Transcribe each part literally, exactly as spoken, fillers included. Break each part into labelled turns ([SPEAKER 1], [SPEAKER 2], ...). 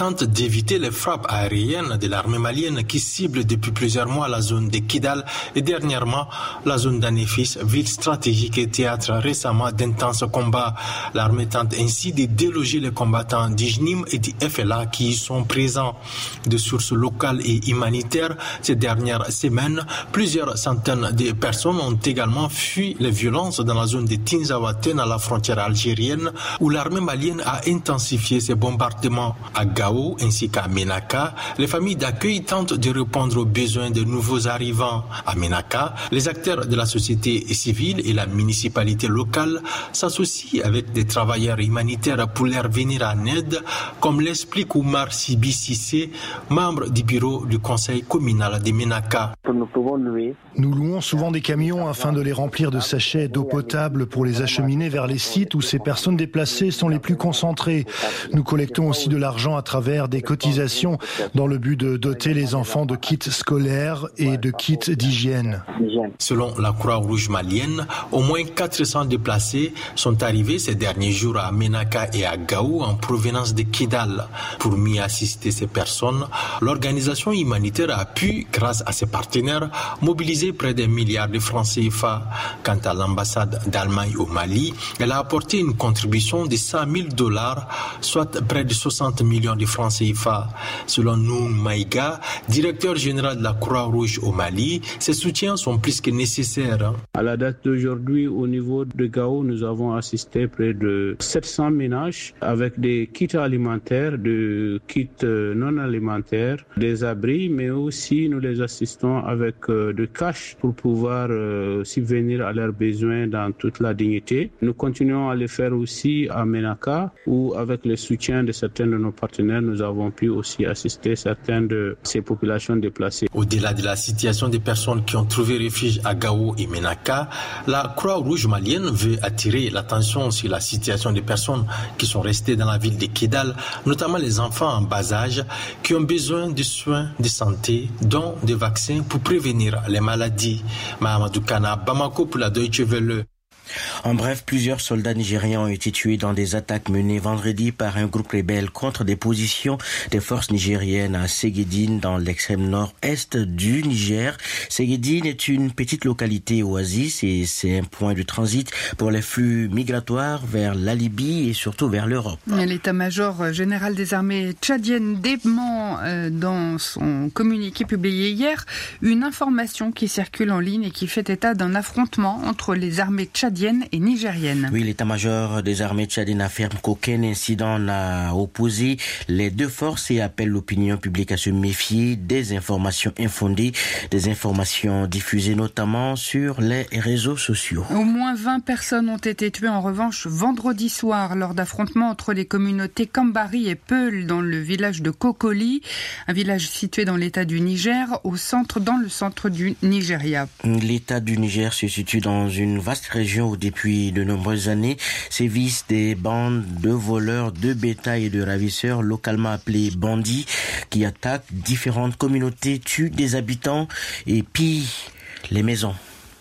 [SPEAKER 1] tente d'éviter les frappes aériennes de l'armée malienne qui cible depuis plusieurs mois la zone de Kidal et dernièrement la zone d'Anefis, ville stratégique et théâtre récemment d'intenses combats. L'armée tente ainsi de déloger les combattants du J N I M et du F L A qui y sont présents. De sources locales et humanitaires, ces dernières semaines, plusieurs centaines de personnes ont également fui les violences dans la zone de Tinzaouaten à la frontière algérienne où l'armée malienne a intensifié ses bombardements. À Gao ainsi qu'à Ménaka, les familles d'accueil tentent de répondre aux besoins de nouveaux arrivants. À Ménaka, les acteurs de la société civile et la municipalité locale s'associent avec des travailleurs humanitaires pour leur venir en aide, comme l'explique Oumar Sibi Sissé, membre du bureau du conseil communal de Ménaka.
[SPEAKER 2] Nous pouvons louer.
[SPEAKER 3] Nous louons souvent des camions afin de les remplir de sachets d'eau potable pour les acheminer vers les sites où ces personnes déplacées sont les plus concentrées. Nous collectons aussi de l'argent à travers des cotisations dans le but de doter les enfants de kits scolaires et de kits d'hygiène.
[SPEAKER 1] Selon la Croix-Rouge malienne, au moins quatre cents déplacés sont arrivés ces derniers jours à Ménaka et à Gao en provenance de Kidal. Pour mieux assister ces personnes, l'organisation humanitaire a pu, grâce à ses partenaires, mobiliser près d'un milliard de francs C F A. Quant à l'ambassade d'Allemagne au Mali, elle a apporté une contribution de cent mille dollars, soit près de soixante millions de francs C F A. Selon Noun Maïga, directeur général de la Croix-Rouge au Mali, ces soutiens sont plus que nécessaires.
[SPEAKER 4] À la date d'aujourd'hui, au niveau de Gao, nous avons assisté près de sept cents ménages avec des kits alimentaires, des kits non alimentaires, des abris, mais aussi nous les assistons avec euh, de cash pour pouvoir euh, subvenir à leurs besoins dans toute la dignité. Nous continuons à le faire aussi à Ménaka, où avec le soutien de certains de nos partenaires, nous avons pu aussi assister certaines de ces populations déplacées.
[SPEAKER 1] Au-delà de la situation des personnes qui ont trouvé refuge à Gao et Ménaka, la Croix-Rouge malienne veut attirer l'attention sur la situation des personnes qui sont restées dans la ville de Kidal, notamment les enfants en bas âge qui ont besoin de soins de santé, dont des vaccins pour prévenir les maladies. Mahamadou Kana, Bamako pour la Deutsche Welle.
[SPEAKER 5] En bref, plusieurs soldats nigériens ont été tués dans des attaques menées vendredi par un groupe rebelle contre des positions des forces nigériennes à Ségédine dans l'extrême nord-est du Niger. Ségédine est une petite localité oasis et c'est un point de transit pour les flux migratoires vers la Libye et surtout vers l'Europe.
[SPEAKER 6] L'état-major général des armées tchadiennes dément euh, dans son communiqué publié hier une information qui circule en ligne et qui fait état d'un affrontement entre les armées tchadiennes et nigérienne.
[SPEAKER 5] Oui, l'état-major des armées tchadiennes affirme qu'aucun incident n'a opposé les deux forces et appelle l'opinion publique à se méfier des informations infondées, des informations diffusées notamment sur les réseaux sociaux.
[SPEAKER 6] Au moins vingt personnes ont été tuées en revanche vendredi soir lors d'affrontements entre les communautés Kambari et Peul dans le village de Kokoli, un village situé dans l'état du Niger, au centre, dans le centre du Nigeria.
[SPEAKER 5] L'état du Niger se situe dans une vaste région où depuis de nombreuses années sévissent des bandes de voleurs de bétail et de ravisseurs localement appelés bandits qui attaquent différentes communautés, tuent des habitants et pillent les maisons.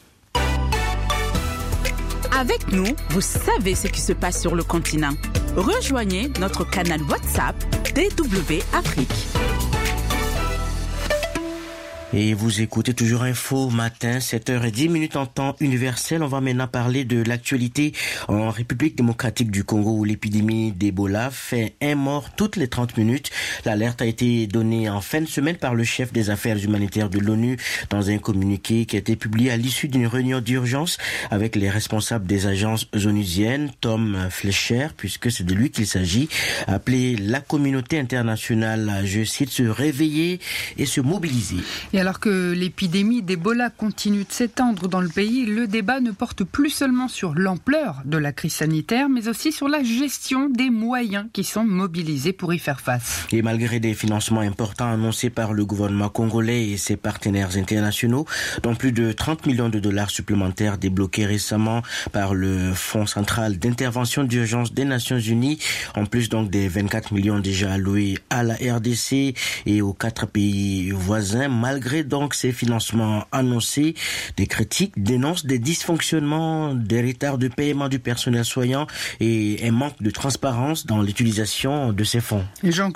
[SPEAKER 7] Avec nous, vous savez ce qui se passe sur le continent. Rejoignez notre canal WhatsApp D W Afrique.
[SPEAKER 5] Et vous écoutez toujours Info Matin, sept heures dix minutes en temps universel. On va maintenant parler de l'actualité en République démocratique du Congo où l'épidémie d'Ebola fait un mort toutes les trente minutes. L'alerte a été donnée en fin de semaine par le chef des affaires humanitaires de l'ONU dans un communiqué qui a été publié à l'issue d'une réunion d'urgence avec les responsables des agences onusiennes, Tom Fletcher, puisque c'est de lui qu'il s'agit, appelé la communauté internationale, je cite, se réveiller et se mobiliser.
[SPEAKER 6] Et alors que l'épidémie d'Ebola continue de s'étendre dans le pays, le débat ne porte plus seulement sur l'ampleur de la crise sanitaire, mais aussi sur la gestion des moyens qui sont mobilisés pour y faire face.
[SPEAKER 5] Et malgré des financements importants annoncés par le gouvernement congolais et ses partenaires internationaux, dont plus de trente millions de dollars supplémentaires débloqués récemment par le Fonds central d'intervention d'urgence des Nations Unies, en plus donc des vingt-quatre millions déjà alloués à la R D C et aux quatre pays voisins, malgré donc ces financements annoncés, des critiques dénoncent des dysfonctionnements, des retards de paiement du personnel soignant et un manque de transparence dans l'utilisation de ces fonds.
[SPEAKER 6] Jean-Claude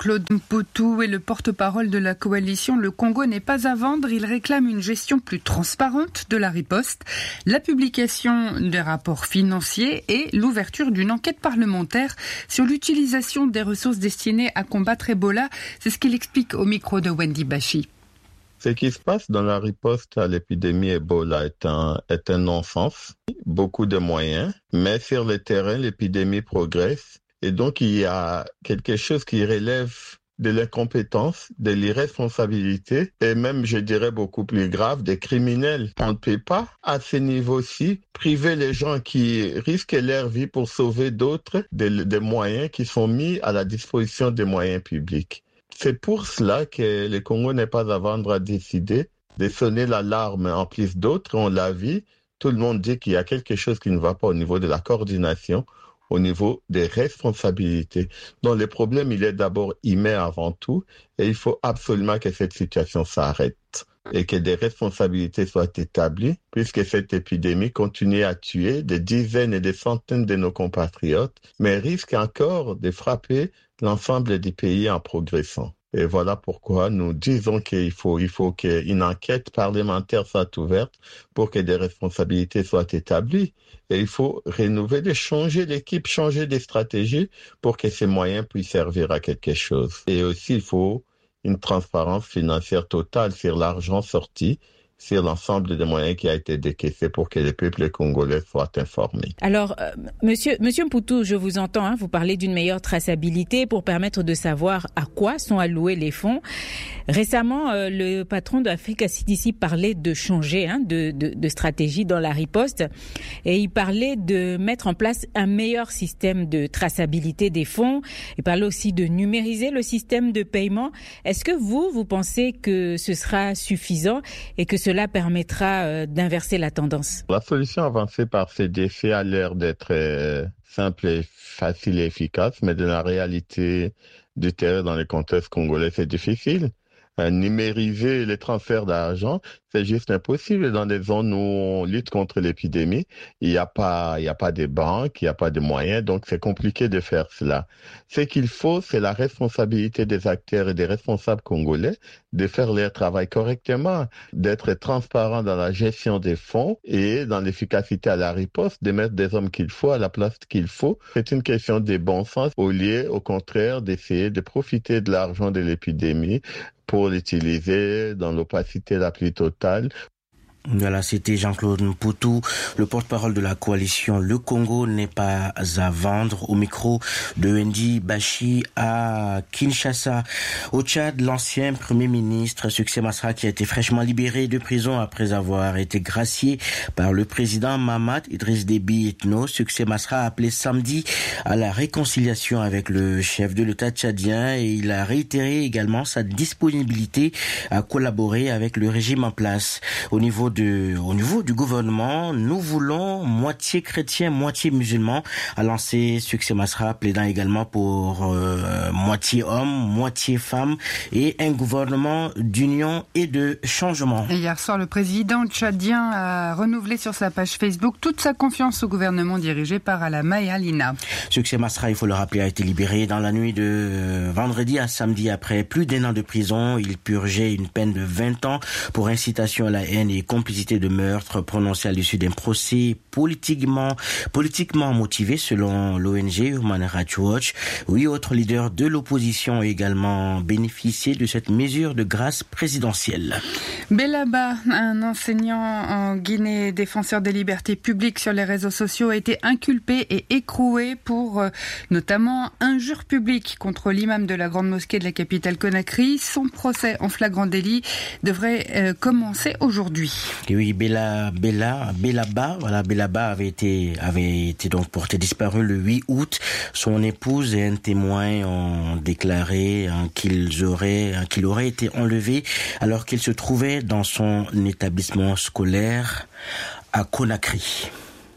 [SPEAKER 6] Mputu est le porte-parole de la coalition Le Congo n'est pas à vendre. Il réclame une gestion plus transparente de la riposte, la publication des rapports financiers et l'ouverture d'une enquête parlementaire sur l'utilisation des ressources destinées à combattre Ebola. C'est ce qu'il explique au micro de Wendy Bashi.
[SPEAKER 2] Ce qui se passe dans la riposte à l'épidémie Ebola est un, est un non-sens. Beaucoup de moyens, mais sur le terrain, l'épidémie progresse. Et donc, il y a quelque chose qui relève de l'incompétence, de l'irresponsabilité et même, je dirais, beaucoup plus grave, des criminels. On ne peut pas, à ce niveau-ci, priver les gens qui risquent leur vie pour sauver d'autres des, des moyens qui sont mis à la disposition des moyens publics. C'est pour cela que le Congo n'est pas à vendre a décidé de sonner l'alarme en plus d'autres. On l'a vu, tout le monde dit qu'il y a quelque chose qui ne va pas au niveau de la coordination, au niveau des responsabilités. Donc le problème, il est d'abord humain avant tout et il faut absolument que cette situation s'arrête et que des responsabilités soient établies puisque cette épidémie continue à tuer des dizaines et des centaines de nos compatriotes, mais risque encore de frapper l'ensemble des pays en progressant. Et voilà pourquoi nous disons qu'il faut, il faut qu'une enquête parlementaire soit ouverte pour que des responsabilités soient établies. Et il faut renouveler, changer l'équipe, changer des stratégies pour que ces moyens puissent servir à quelque chose. Et aussi, il faut une transparence financière totale sur l'argent sorti, sur l'ensemble des moyens qui a été décaissé pour que les peuples congolais soient informés.
[SPEAKER 8] Alors, euh, monsieur, monsieur Mputu, je vous entends, hein, vous parlez d'une meilleure traçabilité pour permettre de savoir à quoi sont alloués les fonds. Récemment, euh, le patron d'Africa C D C parlait de changer hein, de, de, de stratégie dans la riposte et il parlait de mettre en place un meilleur système de traçabilité des fonds. Il parlait aussi de numériser le système de paiement. Est-ce que vous, vous pensez que ce sera suffisant et que cela permettra euh, d'inverser la tendance?
[SPEAKER 2] La solution avancée par C D C a l'air d'être euh, simple, et facile et efficace, mais de la réalité du terrain dans les contextes congolais, c'est difficile. Euh, numériser les transferts d'argent, c'est juste impossible. Dans des zones où on lutte contre l'épidémie, il n'y a pas, il n'y a pas de banques, il n'y a pas de moyens, donc c'est compliqué de faire cela. Ce qu'il faut, c'est la responsabilité des acteurs et des responsables congolais de faire leur travail correctement, d'être transparent dans la gestion des fonds et dans l'efficacité à la riposte, de mettre des hommes qu'il faut à la place qu'il faut. C'est une question de bon sens, au lieu, au contraire, d'essayer de profiter de l'argent de l'épidémie pour l'utiliser dans l'opacité la plus totale.
[SPEAKER 5] Voilà, c'était Jean-Claude Mputu, le porte-parole de la coalition Le Congo n'est pas à vendre, au micro de Wendy Bashi à Kinshasa. Au Tchad, l'ancien premier ministre Succès Masra, qui a été fraîchement libéré de prison après avoir été gracié par le président Mahamat Idriss Déby Itno. Succès Masra a appelé samedi à la réconciliation avec le chef de l'État tchadien et il a réitéré également sa disponibilité à collaborer avec le régime en place. Au niveau De, au niveau du gouvernement, nous voulons moitié chrétien, moitié musulman, a lancé Succès Masra, plaidant également pour euh, moitié homme, moitié femme et un gouvernement d'union et de changement.
[SPEAKER 6] Et hier soir, le président tchadien a renouvelé sur sa page Facebook toute sa confiance au gouvernement dirigé par Alama et Alina.
[SPEAKER 5] Succès Masra, il faut le rappeler, a été libéré dans la nuit de vendredi à samedi après plus d'un an de prison. Il purgeait une peine de vingt ans pour incitation à la haine et complicité de meurtre prononcée à l'issue d'un procès politiquement, politiquement motivé selon l'O N G Human Rights Watch. Huit autres leaders de l'opposition ont également bénéficié de cette mesure de grâce présidentielle.
[SPEAKER 6] Belaba, un enseignant en Guinée, défenseur des libertés publiques sur les réseaux sociaux, a été inculpé et écroué pour euh, notamment injure publique contre l'imam de la grande mosquée de la capitale Conakry. Son procès en flagrant délit devrait euh, commencer aujourd'hui.
[SPEAKER 5] Et oui, Bella, Bella, Belaba, voilà, Belaba avait été, avait été donc porté disparu le huit août. Son épouse et un témoin ont déclaré hein, qu'ils auraient, hein, qu'il aurait été enlevé alors qu'il se trouvait dans son établissement scolaire à Conakry.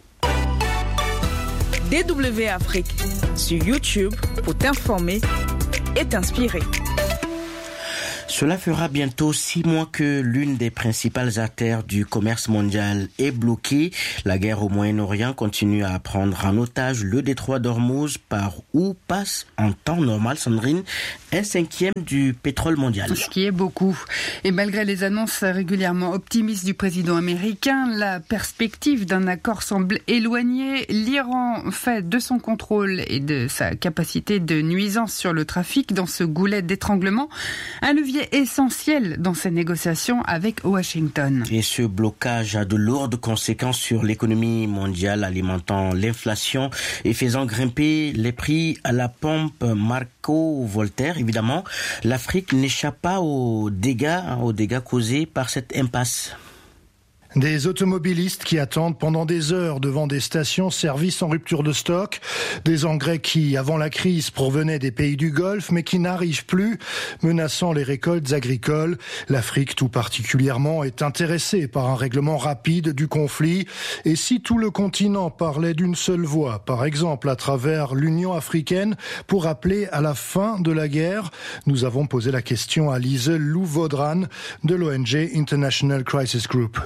[SPEAKER 7] D W Afrique sur YouTube pour t'informer et t'inspirer.
[SPEAKER 5] Cela fera bientôt six mois que l'une des principales artères du commerce mondial est bloquée. La guerre au Moyen-Orient continue à prendre en otage le détroit d'Ormuz, par où passe en temps normal, Sandrine, un cinquième du pétrole mondial.
[SPEAKER 6] Ce qui est beaucoup. Et malgré les annonces régulièrement optimistes du président américain, la perspective d'un accord semble éloignée. L'Iran fait de son contrôle et de sa capacité de nuisance sur le trafic dans ce goulet d'étranglement un levier essentiel dans ces négociations avec Washington.
[SPEAKER 5] Et ce blocage a de lourdes conséquences sur l'économie mondiale, alimentant l'inflation et faisant grimper les prix à la pompe. Marco Voltaire, évidemment, l'Afrique n'échappe pas aux dégâts, aux dégâts causés par cette impasse.
[SPEAKER 3] Des automobilistes qui attendent pendant des heures devant des stations-service en rupture de stock, des engrais qui, avant la crise, provenaient des pays du Golfe, mais qui n'arrivent plus, menaçant les récoltes agricoles. L'Afrique, tout particulièrement, est intéressée par un règlement rapide du conflit. Et si tout le continent parlait d'une seule voix, par exemple à travers l'Union africaine, pour appeler à la fin de la guerre, nous avons posé la question à Liesel Louvaudran de l'O N G International Crisis Group.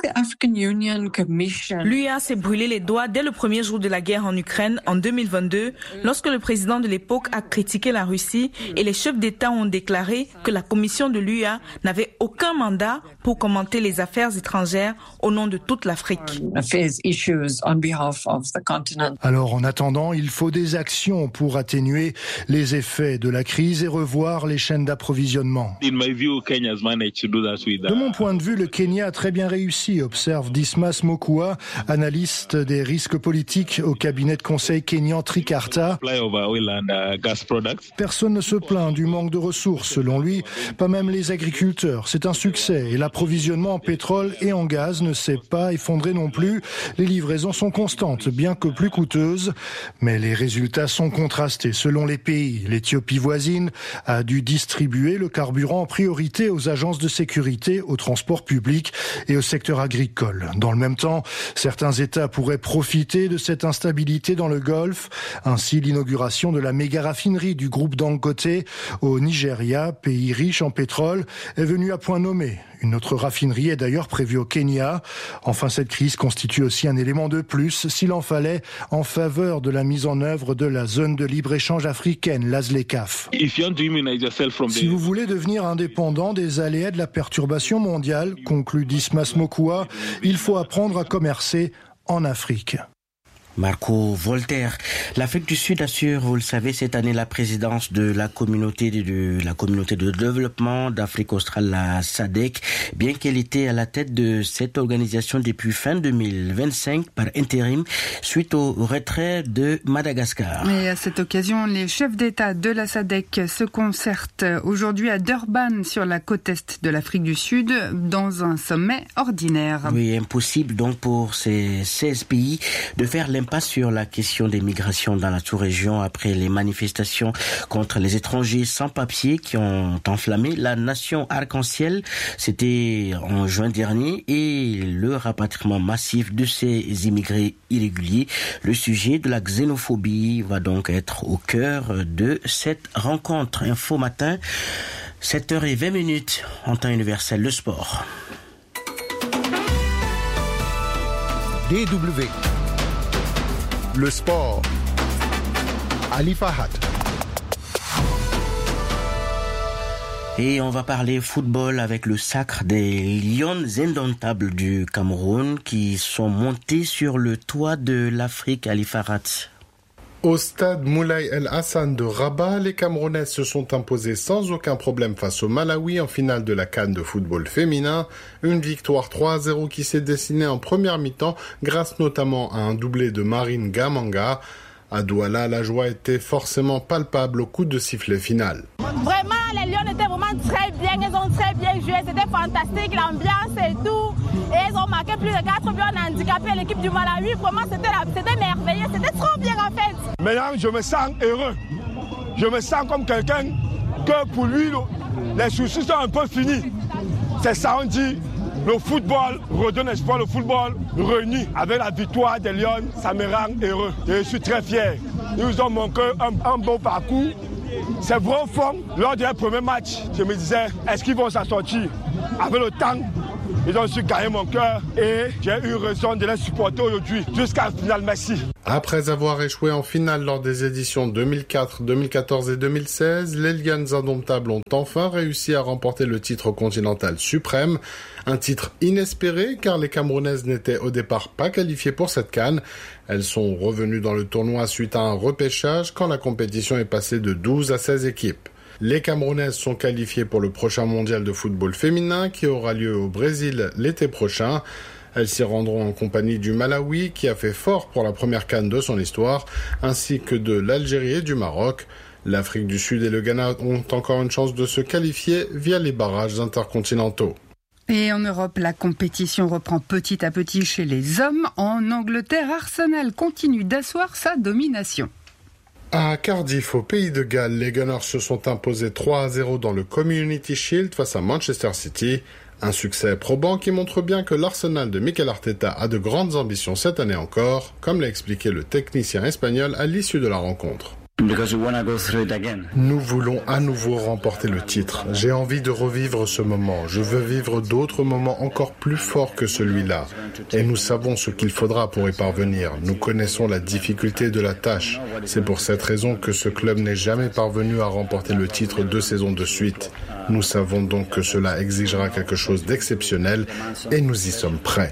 [SPEAKER 9] L'U A s'est brûlé les doigts dès le premier jour de la guerre en Ukraine en deux mille vingt-deux, lorsque le président de l'époque a critiqué la Russie et les chefs d'État ont déclaré que la commission de l'U A n'avait aucun mandat pour commenter les affaires étrangères au nom de toute l'Afrique.
[SPEAKER 3] Alors en attendant, il faut des actions pour atténuer les effets de la crise et revoir les chaînes d'approvisionnement. De mon point de vue, le Kenya a très bien réussi, observe Dismas Mokua, analyste des risques politiques au cabinet de conseil kényan Trikarta. Personne ne se plaint du manque de ressources, selon lui, pas même les agriculteurs. C'est un succès et l'approvisionnement en pétrole et en gaz ne s'est pas effondré non plus. Les livraisons sont constantes, bien que plus coûteuses, mais les résultats sont contrastés selon les pays. L'Éthiopie voisine a dû distribuer le carburant en priorité aux agences de sécurité, au transport public et au secteur agricole. Dans le même temps, certains États pourraient profiter de cette instabilité dans le Golfe. Ainsi, l'inauguration de la méga raffinerie du groupe Dangote au Nigeria, pays riche en pétrole, est venue à point nommé. Une autre raffinerie est d'ailleurs prévue au Kenya. Enfin, cette crise constitue aussi un élément de plus, s'il en fallait, en faveur de la mise en œuvre de la zone de libre-échange africaine, l'A Z L E C A F. Si vous voulez devenir indépendant des aléas de la perturbation mondiale, conclut Dismas Mokua, il faut apprendre à commercer en Afrique.
[SPEAKER 5] Marco Voltaire. L'Afrique du Sud assure, vous le savez, cette année la présidence de la communauté de, de la communauté de développement d'Afrique australe, la S A D C, bien qu'elle était à la tête de cette organisation depuis fin deux mille vingt-cinq par intérim suite au retrait de Madagascar.
[SPEAKER 6] Et à cette occasion, les chefs d'État de la S A D C se concertent aujourd'hui à Durban sur la côte est de l'Afrique du Sud dans un sommet ordinaire.
[SPEAKER 5] Oui, impossible donc pour ces seize pays de faire l'impasse sur la question des migrations dans la sous-région après les manifestations contre les étrangers sans papier qui ont enflammé la nation arc-en-ciel. C'était en juin dernier et le rapatriement massif de ces immigrés irréguliers. Le sujet de la xénophobie va donc être au cœur de cette rencontre. Info matin, sept heures vingt minutes en temps universel, le sport.
[SPEAKER 10] D W Le sport. Ali Fahad.
[SPEAKER 5] Et on va parler football avec le sacre des Lions indomptables du Cameroun qui sont montés sur le toit de l'Afrique, Ali Fahad.
[SPEAKER 11] Au stade Moulay El Hassan de Rabat, les Camerounais se sont imposés sans aucun problème face au Malawi en finale de la CAN de football féminin. Une victoire trois à zéro qui s'est dessinée en première mi-temps grâce notamment à un doublé de Marine Gamanga. À Douala, la joie était forcément palpable au coup de sifflet final.
[SPEAKER 12] Vraiment, les Lions étaient vraiment très bien, ils ont très bien joué, c'était fantastique, l'ambiance et tout. Et ils ont marqué plus de quatre buts, on a handicapé l'équipe du Malawi. Vraiment, c'était, c'était merveilleux, c'était trop bien en fait.
[SPEAKER 13] Maintenant, je me sens heureux. Je me sens comme quelqu'un que pour lui, les soucis sont un peu finis. C'est ça, on dit. Le football redonne espoir, le football réuni avec la victoire des Lions, ça me rend heureux. Et je suis très fier. Ils nous ont montré un, un bon parcours c'est vrai au fond, lors du premier match, je me disais, est-ce qu'ils vont s'en sortir? Avec le temps, ils ont su gagner mon cœur et j'ai eu raison de les supporter aujourd'hui jusqu'à la finale. Merci.
[SPEAKER 11] Après avoir échoué en finale lors des éditions deux mille quatre, deux mille quatorze et deux mille seize, les Lions indomptables ont enfin réussi à remporter le titre continental suprême. Un titre inespéré car les Camerounaises n'étaient au départ pas qualifiées pour cette CAN. Elles sont revenues dans le tournoi suite à un repêchage quand la compétition est passée de douze à seize équipes. Les Camerounaises sont qualifiées pour le prochain mondial de football féminin qui aura lieu au Brésil l'été prochain. Elles s'y rendront en compagnie du Malawi qui a fait fort pour la première CAN de son histoire, ainsi que de l'Algérie et du Maroc. L'Afrique du Sud et le Ghana ont encore une chance de se qualifier via les barrages intercontinentaux.
[SPEAKER 6] Et en Europe, la compétition reprend petit à petit chez les hommes. En Angleterre, Arsenal continue d'asseoir sa domination.
[SPEAKER 11] À Cardiff, au Pays de Galles, les Gunners se sont imposés trois à zéro dans le Community Shield face à Manchester City. Un succès probant qui montre bien que l'Arsenal de Mikel Arteta a de grandes ambitions cette année encore, comme l'a expliqué le technicien espagnol à l'issue de la rencontre. Nous voulons à nouveau remporter le titre. J'ai envie de revivre ce moment. Je veux vivre d'autres moments encore plus forts que celui-là. Et nous savons ce qu'il faudra pour y parvenir. Nous connaissons la difficulté de la tâche. C'est pour cette raison que ce club n'est jamais parvenu à remporter le titre deux saisons de suite. Nous savons donc que cela exigera quelque chose d'exceptionnel et nous y sommes prêts.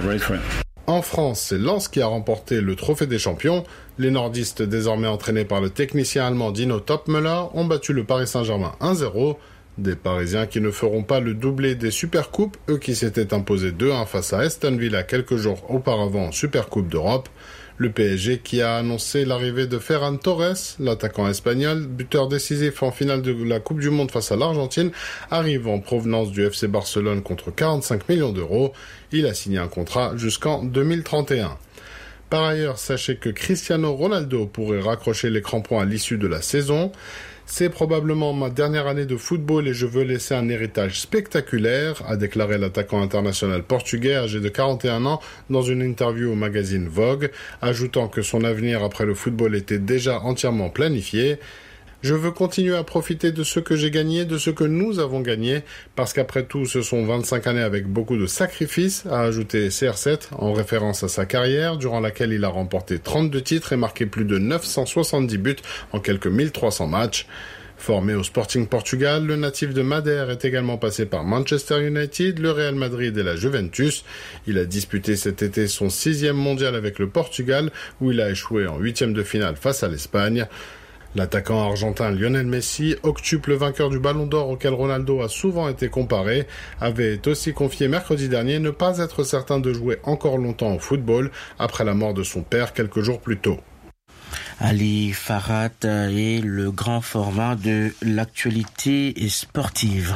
[SPEAKER 11] En France, c'est Lens qui a remporté le trophée des champions. Les nordistes, désormais entraînés par le technicien allemand Dino Topmöller, ont battu le Paris Saint-Germain un zéro. Des Parisiens qui ne feront pas le doublé des Supercoupes, eux qui s'étaient imposés deux un face à Aston Villa quelques jours auparavant en Supercoupe d'Europe. Le P S G qui a annoncé l'arrivée de Ferran Torres, l'attaquant espagnol, buteur décisif en finale de la Coupe du Monde face à l'Argentine, arrive en provenance du F C Barcelone contre quarante-cinq millions d'euros. Il a signé un contrat jusqu'en deux mille trente et un. Par ailleurs, sachez que Cristiano Ronaldo pourrait raccrocher les crampons à l'issue de la saison. C'est probablement ma dernière année de football et je veux laisser un héritage spectaculaire, a déclaré l'attaquant international portugais âgé de quarante et un ans dans une interview au magazine Vogue, ajoutant que son avenir après le football était déjà entièrement planifié. Je veux continuer à profiter de ce que j'ai gagné, de ce que nous avons gagné, parce qu'après tout, ce sont vingt-cinq années avec beaucoup de sacrifices, a ajouté C R sept, en référence à sa carrière, durant laquelle il a remporté trente-deux titres et marqué plus de neuf cent soixante-dix buts en quelques mille trois cents matchs. Formé au Sporting Portugal, le natif de Madère est également passé par Manchester United, le Real Madrid et la Juventus. Il a disputé cet été son sixième mondial avec le Portugal, où il a échoué en huitième de finale face à l'Espagne. L'attaquant argentin Lionel Messi, octuple vainqueur du Ballon d'Or auquel Ronaldo a souvent été comparé, avait aussi confié mercredi dernier ne pas être certain de jouer encore longtemps au football après la mort de son père quelques jours plus tôt.
[SPEAKER 5] Ali Farhat est le grand format de l'actualité sportive.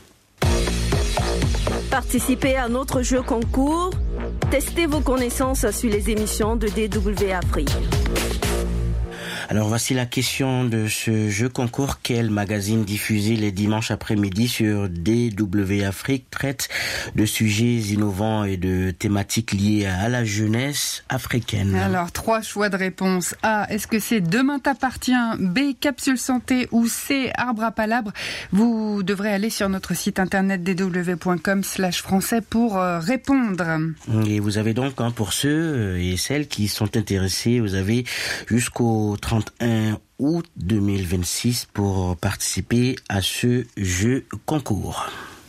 [SPEAKER 14] Participez à notre jeu concours. Testez vos connaissances sur les émissions de D W Afrique.
[SPEAKER 5] Alors voici la question de ce jeu concours. Quel magazine diffusé les dimanches après-midi sur D W Afrique traite de sujets innovants et de thématiques liées à la jeunesse africaine?
[SPEAKER 6] Alors, trois choix de réponse. A, est-ce que c'est Demain t'appartient? B, Capsule Santé? Ou C, Arbre à Palabre? Vous devrez aller sur notre site internet d w point com slash français pour euh, répondre.
[SPEAKER 5] Et vous avez donc, hein, pour ceux et celles qui sont intéressés, vous avez jusqu'au trente et un août deux mille vingt-six pour participer à ce jeu concours.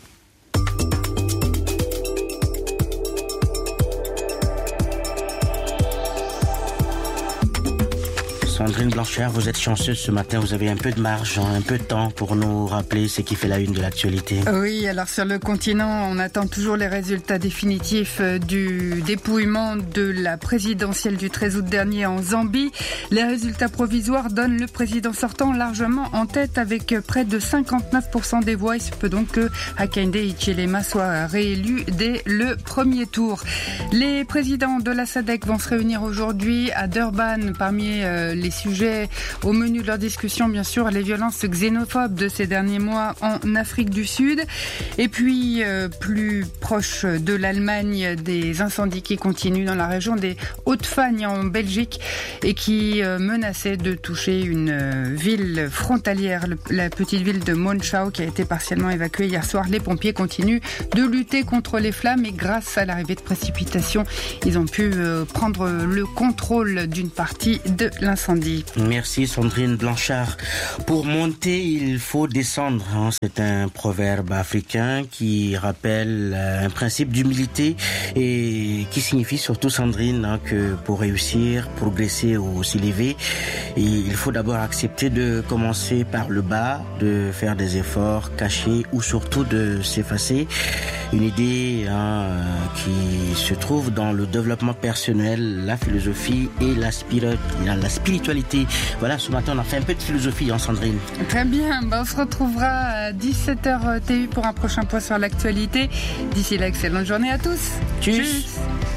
[SPEAKER 5] Sandrine Blanchard, vous êtes chanceuse ce matin, vous avez un peu de marge, un peu de temps pour nous rappeler ce qui fait la une de l'actualité.
[SPEAKER 6] Oui, alors sur le continent, on attend toujours les résultats définitifs du dépouillement de la présidentielle du treize août dernier en Zambie. Les résultats provisoires donnent le président sortant largement en tête avec près de cinquante-neuf pour cent des voix. Il se peut donc que Hakainde Hichilema soit réélu dès le premier tour. Les présidents de la SADC vont se réunir aujourd'hui à Durban parmi les les sujets au menu de leur discussion, bien sûr, les violences xénophobes de ces derniers mois en Afrique du Sud. Et puis, euh, plus proche de l'Allemagne, des incendies qui continuent dans la région des Hautes-Fagnes en Belgique et qui euh, menaçaient de toucher une euh, ville frontalière, le, la petite ville de Monschau qui a été partiellement évacuée hier soir. Les pompiers continuent de lutter contre les flammes et grâce à l'arrivée de précipitations, ils ont pu euh, prendre le contrôle d'une partie de l'incendie.
[SPEAKER 5] Merci Sandrine Blanchard. Pour monter, il faut descendre. Hein. C'est un proverbe africain qui rappelle un principe d'humilité et qui signifie surtout, Sandrine, hein, que pour réussir, progresser ou s'élever, il faut d'abord accepter de commencer par le bas, de faire des efforts cachés ou surtout de s'effacer. Une idée hein, qui se trouve dans le développement personnel, la philosophie et la, spiri- la spiritualité. Voilà, ce matin on a fait un peu de philosophie, hein, Sandrine.
[SPEAKER 6] Très bien, ben, on se retrouvera à dix-sept heures T U pour un prochain point sur l'actualité. D'ici là, excellente journée à tous.
[SPEAKER 5] Tchuss.
[SPEAKER 6] Tchuss.